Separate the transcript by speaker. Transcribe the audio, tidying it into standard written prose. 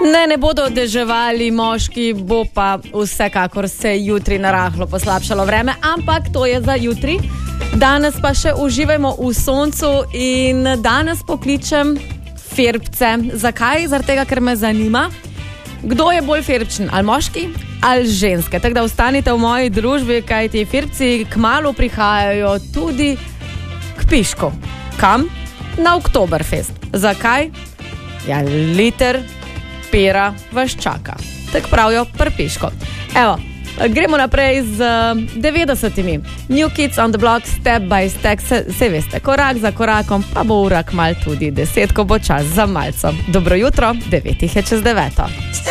Speaker 1: Ne bodo deževali moški, bo pa vsekakor se jutri narahlo poslabšalo vreme, ampak to je za jutri. Danes pa še uživajmo v soncu in danes pokličem ferbce. Zakaj? Zaradi tega, ker me zanima, kdo je bolj ferbčen, ali moški ali ženske. Tako da ostanite v moji družbi, kajti ferbci kmalu prihajajo tudi k Pišku. Kam? Na Oktoberfest. Zakaj? Ja, liter pera vas čaka. Tako pravijo pri Pišku. Evo, gremo naprej z 90-timi. New Kids on the Block, Step by Step, se veste, korak za korakom, pa bo ura kmalu tudi 10, ko bo čas za malco. Dobro jutro, 9 je čez 9.